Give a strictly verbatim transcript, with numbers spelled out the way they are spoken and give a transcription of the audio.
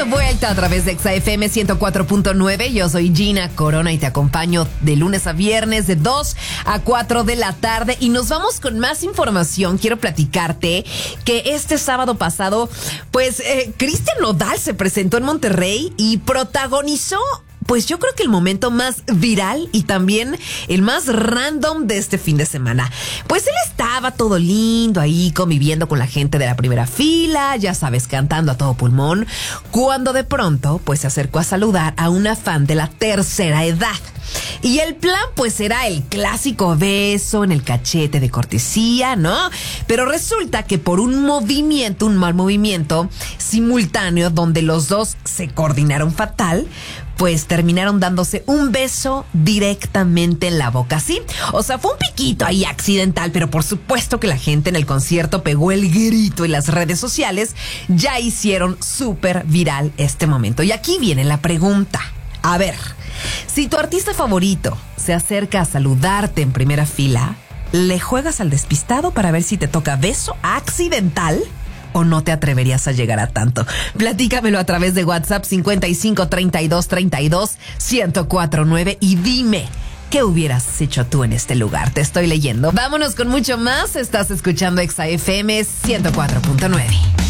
vuelta a través de Exa F M ciento cuatro punto nueve. Yo soy Gina Corona y te acompaño de lunes a viernes de dos a cuatro de la tarde. Y nos vamos con más información. Quiero platicarte que este sábado pasado, pues, eh, Cristian Nodal se presentó en Monterrey y protagonizó, pues yo creo que el momento más viral y también el más random de este fin de semana. Pues él estaba todo lindo ahí conviviendo con la gente de la primera fila, ya sabes, cantando a todo pulmón, cuando de pronto pues se acercó a saludar a una fan de la tercera edad. Y el plan pues era el clásico beso en el cachete de cortesía, ¿no? Pero resulta que por un movimiento, un mal movimiento simultáneo donde los dos se coordinaron fatal, pues terminaron dándose un beso directamente en la boca, ¿sí? O sea, fue un piquito ahí accidental, pero por supuesto que la gente en el concierto pegó el grito y las redes sociales ya hicieron súper viral este momento. Y aquí viene la pregunta. A ver, si tu artista favorito se acerca a saludarte en primera fila, ¿le juegas al despistado para ver si te toca beso accidental? ¿O no te atreverías a llegar a tanto? Platícamelo a través de WhatsApp cincuenta y cinco, treinta y dos, treinta y dos, ciento cuatro nueve y dime, ¿qué hubieras hecho tú en este lugar? Te estoy leyendo. Vámonos con mucho más. Estás escuchando Exa F M ciento cuatro punto nueve.